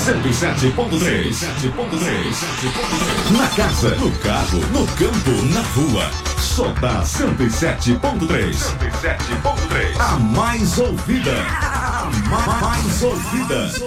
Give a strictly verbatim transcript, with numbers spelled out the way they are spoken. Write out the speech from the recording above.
cento e sete ponto três. Na casa, no carro, no campo, na rua. Só dá cento e sete ponto três. cento e sete ponto três. A mais ouvida. A ma- mais ouvida.